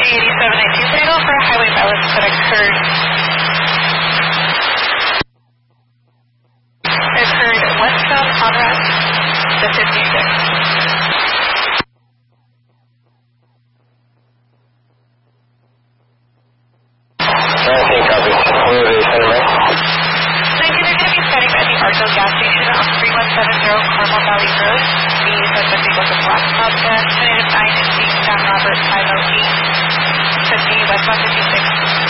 8719 signal for a highway violence that occurred westbound Conrad, the 56. Copy. Where are they sending right? 19 are going to be starting at the Argo gas station on 3170 Carmel Valley Road. The suspect vehicle is a black Mazda, 9 is eastbound Robert 508, 50 westbound 56.